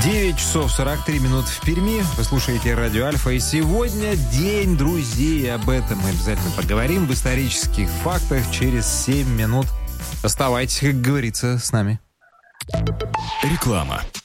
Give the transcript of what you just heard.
9 часов 43 минут в Перми. Вы слушаете Радио Альфа. И сегодня день друзей. Об этом мы обязательно поговорим в исторических фактах через 7 минут. Оставайтесь, как говорится, с нами. Реклама.